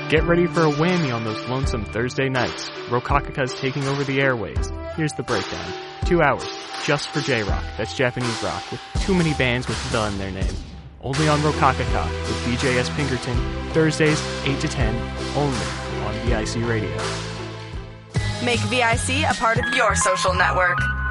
Get ready for a whammy on those lonesome Thursday nights. Rokakaka's taking over the airways. Here's the breakdown. 2 hours, just for J-Rock, that's Japanese rock, with too many bands with the in their name. Only on Rokakaka with DJ S. Pinkerton, Thursdays, 8 to 10, only on VIC Radio. Make VIC a part of your social network.